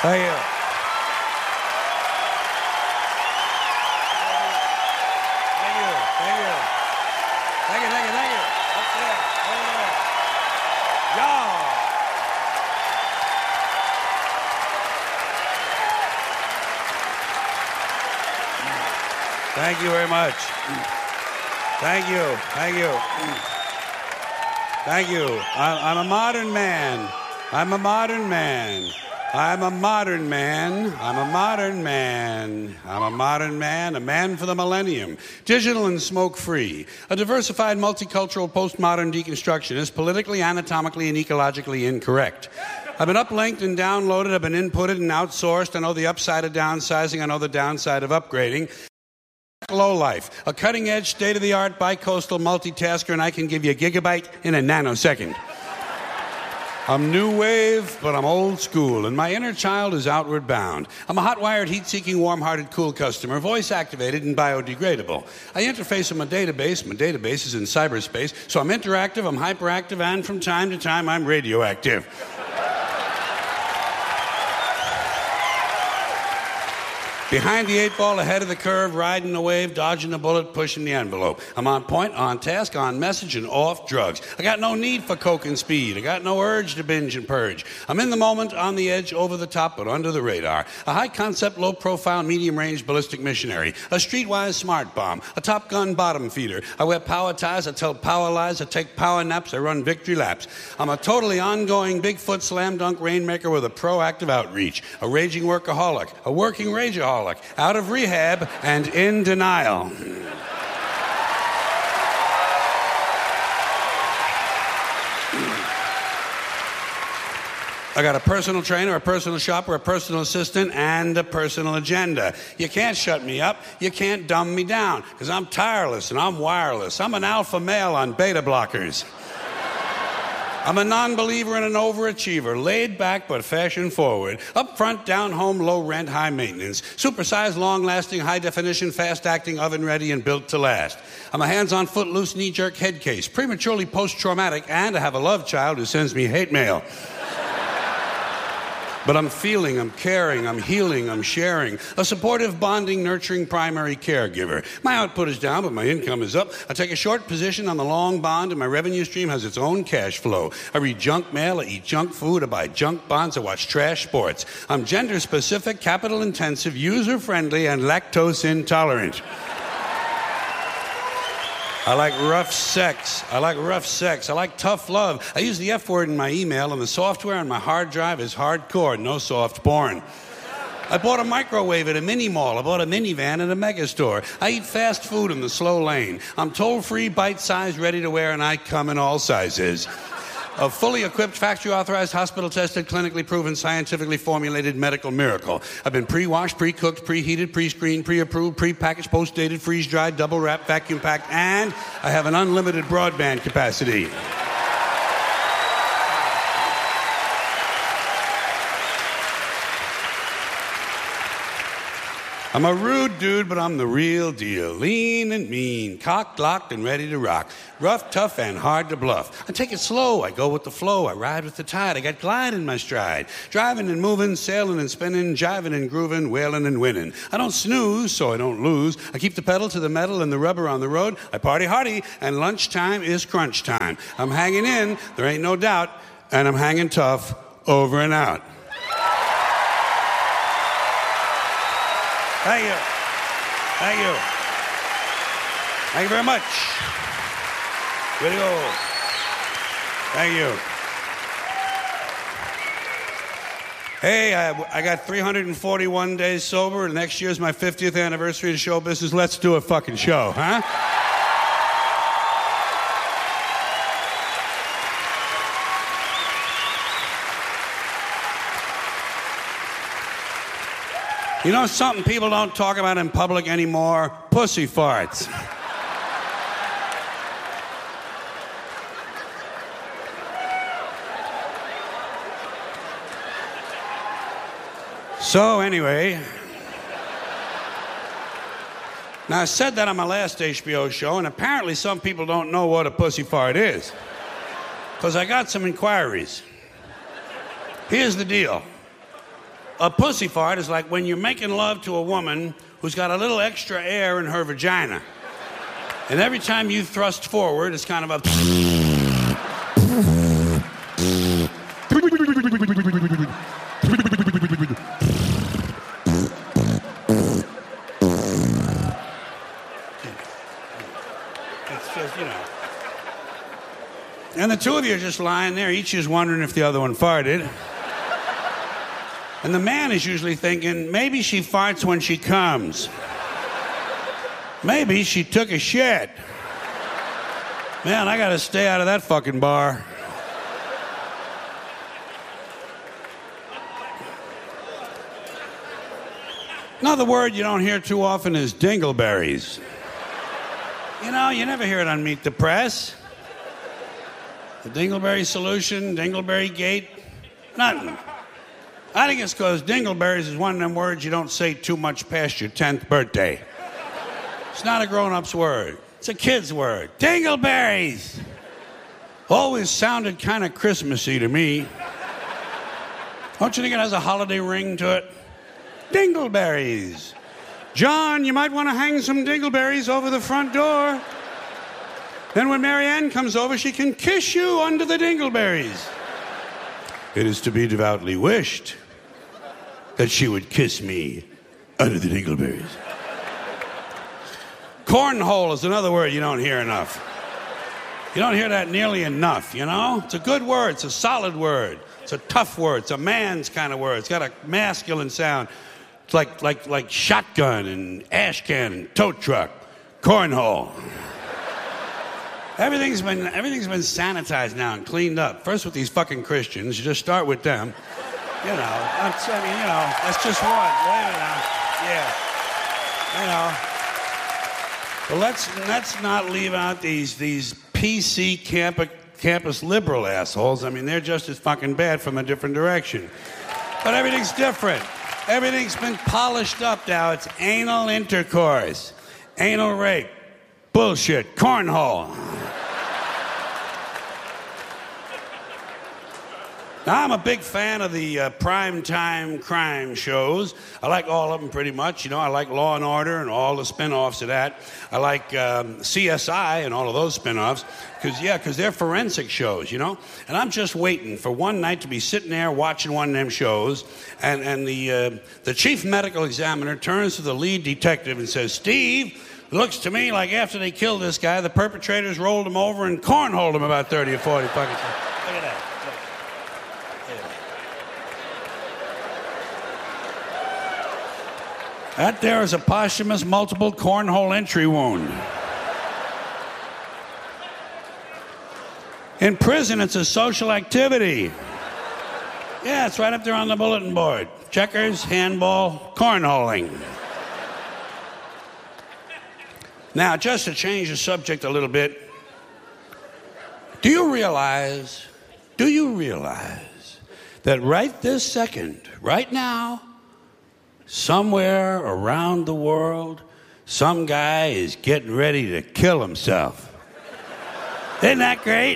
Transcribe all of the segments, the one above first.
Thank you. Thank you. Thank you. Thank you. Thank you. Thank you. Up there. Over there. Y'all. Thank you very much. Thank you. Thank you. Thank you. I'm a modern man. I'm a modern man. I'm a modern man. I'm a modern man. I'm a modern man, a man for the millennium. Digital and smoke-free. A diversified, multicultural, postmodern deconstructionist, politically, anatomically, and ecologically incorrect. I've been uplinked and downloaded. I've been inputted and outsourced. I know the upside of downsizing. I know the downside of upgrading. Low life, a cutting-edge, state-of-the-art, bi-coastal multitasker, and I can give you a gigabyte in a nanosecond. I'm new wave, but I'm old school, and my inner child is outward bound. I'm a hot-wired, heat-seeking, warm-hearted, cool customer, voice-activated and biodegradable. I interface with my database. My database is in cyberspace, so I'm interactive, I'm hyperactive, and from time to time, I'm radioactive. Behind the 8 ball, ahead of the curve, riding the wave, dodging the bullet, pushing the envelope. I'm on point, on task, on message, and off drugs. I got no need for coke and speed. I got no urge to binge and purge. I'm in the moment, on the edge, over the top, but under the radar. A high-concept, low-profile, medium-range ballistic missionary. A streetwise smart bomb. A Top Gun bottom feeder. I wear power ties, I tell power lies, I take power naps, I run victory laps. I'm a totally ongoing Bigfoot slam-dunk rainmaker with a proactive outreach. A raging workaholic. A working rageaholic. Out of rehab and in denial. I got a personal trainer, a personal shopper, a personal assistant, and a personal agenda. You can't shut me up. You can't dumb me down, because I'm tireless and I'm wireless. I'm an alpha male on beta blockers. I'm a non-believer and an overachiever, laid back but fashion forward, up front, down home, low rent, high maintenance, supersized, long-lasting, high-definition, fast-acting, oven-ready, and built to last. I'm a hands-on, foot-loose, knee-jerk head case, prematurely post-traumatic, and I have a love child who sends me hate mail. But I'm feeling, I'm caring, I'm healing, I'm sharing. A supportive, bonding, nurturing primary caregiver. My output is down, but my income is up. I take a short position on the long bond, and my revenue stream has its own cash flow. I read junk mail, I eat junk food, I buy junk bonds, I watch trash sports. I'm gender-specific, capital-intensive, user-friendly, and lactose-intolerant. I like rough sex. I like rough sex. I like tough love. I use the F word in my email, and the software on my hard drive is hardcore, no soft porn. I bought a microwave at a mini mall. I bought a minivan at a mega store. I eat fast food in the slow lane. I'm toll-free, bite-sized, ready to wear, and I come in all sizes. A fully equipped, factory-authorized, hospital-tested, clinically proven, scientifically formulated medical miracle. I've been pre-washed, pre-cooked, preheated, pre-screened, pre-approved, pre-packaged, post-dated, freeze-dried, double-wrapped, vacuum-packed, and I have an unlimited broadband capacity. I'm a rude dude, but I'm the real deal. Lean and mean, cocked, locked, and ready to rock. Rough, tough, and hard to bluff. I take it slow. I go with the flow. I ride with the tide. I got glide in my stride. Driving and moving, sailing and spinning, jiving and grooving, wailing and winning. I don't snooze, so I don't lose. I keep the pedal to the metal and the rubber on the road. I party hardy, and lunchtime is crunch time. I'm hanging in, there ain't no doubt, and I'm hanging tough, over and out. Thank you. Thank you. Thank you very much. Way to go. Thank you. Hey, I got 341 days sober, and next year's my 50th anniversary of show business. Let's do a fucking show, huh? You know something people don't talk about in public anymore? Pussy farts. So anyway, now I said that on my last HBO show, and apparently some people don't know what a pussy fart is, because I got some inquiries. Here's the deal. A pussy fart is like when you're making love to a woman who's got a little extra air in her vagina. And every time you thrust forward, it's kind of a... It's just, you know. And the two of you are just lying there, each is wondering if the other one farted. And the man is usually thinking, maybe she farts when she comes. Maybe she took a shit. Man, I gotta stay out of that fucking bar. Another word you don't hear too often is dingleberries. You know, you never hear it on Meet the Press. The dingleberry solution, dingleberry gate, nothing. I think it's because dingleberries is one of them words you don't say too much past your 10th birthday. It's not a grown-up's word. It's a kid's word. Dingleberries! Always sounded kind of Christmassy to me. Don't you think it has a holiday ring to it? Dingleberries. John, you might want to hang some dingleberries over the front door. Then when Marianne comes over, she can kiss you under the dingleberries. It is to be devoutly wished that she would kiss me under the dingleberries. Cornhole is another word you don't hear enough. You don't hear that nearly enough, you know? It's a good word. It's a solid word. It's a tough word. It's a man's kind of word. It's got a masculine sound. It's like shotgun and ash can and tow truck. Cornhole. Everything's been sanitized now and cleaned up. First with these fucking Christians. You just start with them. You know, that's just one. Wait a minute. Yeah. You know. But let's not leave out these PC campus liberal assholes. I mean, they're just as fucking bad from a different direction. But everything's different. Everything's been polished up now. It's anal intercourse, anal rape, bullshit, cornhole. Now, I'm a big fan of the primetime crime shows. I like all of them pretty much. You know, I like Law and Order and all the spin-offs of that. I like CSI and all of those spin-offs because they're forensic shows, you know. And I'm just waiting for one night to be sitting there watching one of them shows, and the chief medical examiner turns to the lead detective and says, "Steve, it looks to me like after they killed this guy, the perpetrators rolled him over and cornholed him about 30 or 40 fucking times." Look at that. That there is a posthumous multiple cornhole entry wound. In prison, it's a social activity. Yeah, it's right up there on the bulletin board. Checkers, handball, cornholing. Now, just to change the subject a little bit, do you realize that right this second, right now, somewhere around the world, some guy is getting ready to kill himself? Isn't that great?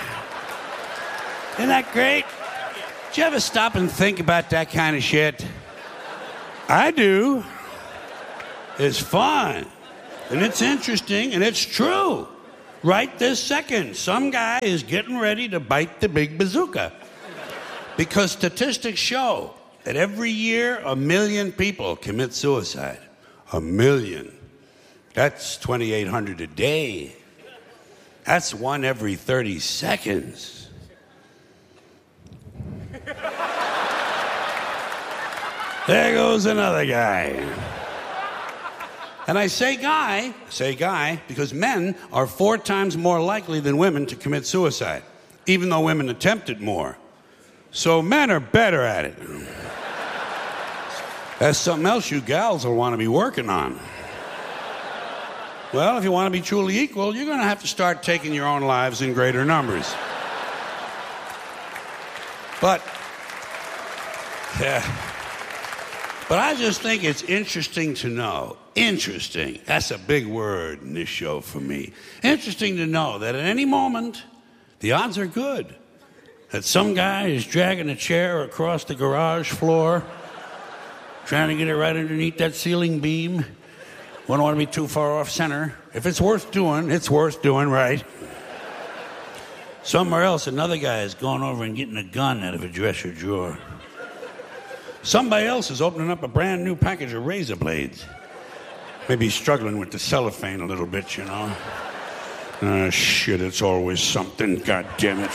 Isn't that great? Did you ever stop and think about that kind of shit? I do. It's fun. And it's interesting, and it's true. Right this second, some guy is getting ready to bite the big bazooka. Because statistics show that every year, 1 million people commit suicide. 1 million. That's 2,800 a day. That's one every 30 seconds. There goes another guy. And I say guy, because men are 4 times more likely than women to commit suicide, even though women attempt it more. So men are better at it. That's something else you gals will want to be working on. Well, if you want to be truly equal, you're going to have to start taking your own lives in greater numbers. But I just think it's interesting to know. Interesting. That's a big word in this show for me. Interesting to know that at any moment, the odds are good that some guy is dragging a chair across the garage floor trying to get it right underneath that ceiling beam. Wouldn't want to be too far off center. If it's worth doing, it's worth doing right. Somewhere else, another guy is going over and getting a gun out of a dresser drawer. Somebody else is opening up a brand new package of razor blades. Maybe he's struggling with the cellophane a little bit, you know. Shit, it's always something. God damn it.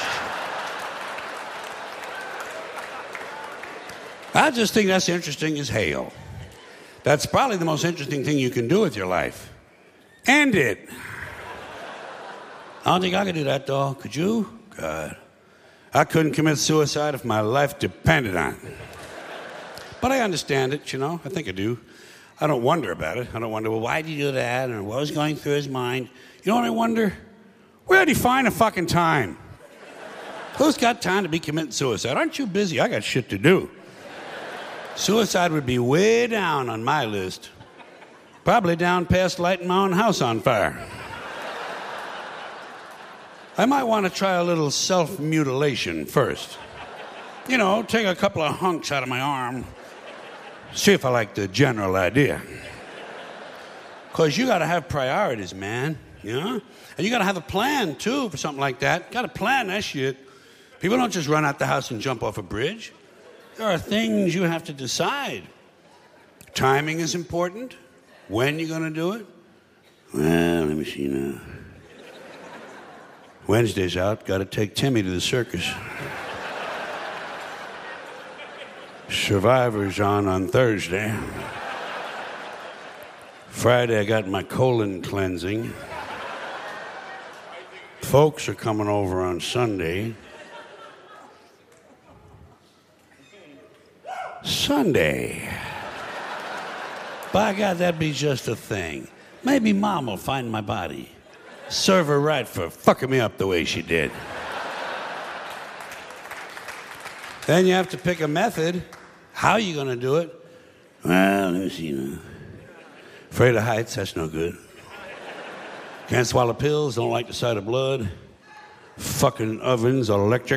I just think that's interesting as hell. That's probably the most interesting thing you can do with your life. End it. I don't think I could do that, though. Could you? God. I couldn't commit suicide if my life depended on it. But I understand it, you know. I think I do. I don't wonder about it. I don't wonder, well, why did he do that? Or what was going through his mind? You know what I wonder? Where did he find the fucking time? Who's got time to be committing suicide? Aren't you busy? I got shit to do. Suicide would be way down on my list. Probably down past lighting my own house on fire. I might want to try a little self-mutilation first. You know, take a couple of hunks out of my arm. See if I like the general idea. Because you got to have priorities, man. You know? And you got to have a plan, too, for something like that. Got to plan that shit. People don't just run out the house and jump off a bridge. There are things you have to decide. Timing is important. When you're going to do it. Well, let me see now. Wednesday's out. Got to take Timmy to the circus. Survivor's on Thursday. Friday, I got my colon cleansing. Folks are coming over on Sunday. Sunday. By God, that'd be just a thing. Maybe Mom will find my body. Serve her right for fucking me up the way she did. Then you have to pick a method. How are you going to do it? Well, let me see now. Afraid of heights, that's no good. Can't swallow pills, don't like the sight of blood. Fucking ovens are electric.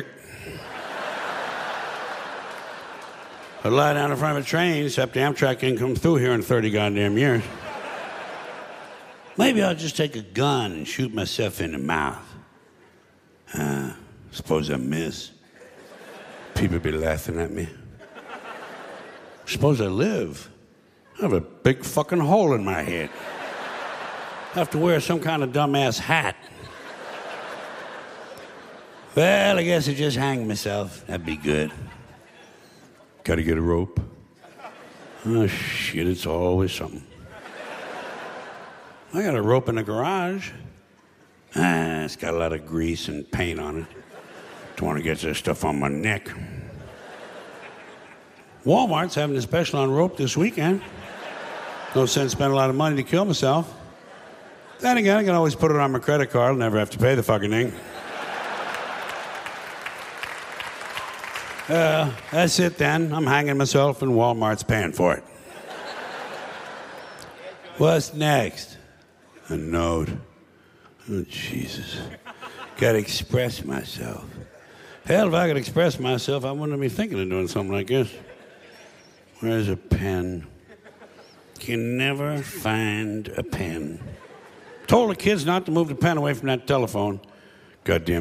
I lie down in front of a train, except the Amtrak ain't come through here in 30 goddamn years. Maybe I'll just take a gun and shoot myself in the mouth. Suppose I miss. People be laughing at me. Suppose I live. I have a big fucking hole in my head. I have to wear some kind of dumbass hat. Well, I guess I just hang myself. That'd be good. Gotta get a rope. Oh, shit, it's always something. I got a rope in the garage. It's got a lot of grease and paint on it. Don't want to get this stuff on my neck. Walmart's having a special on rope this weekend. No sense spending a lot of money to kill myself. Then again, I can always put it on my credit card. I'll never have to pay the fucking thing. That's it then. I'm hanging myself and Walmart's paying for it. What's next? A note. Oh, Jesus. Gotta express myself. Hell, if I could express myself, I wouldn't be thinking of doing something like this. Where's a pen? Can never find a pen. Told the kids not to move the pen away from that telephone. Goddamn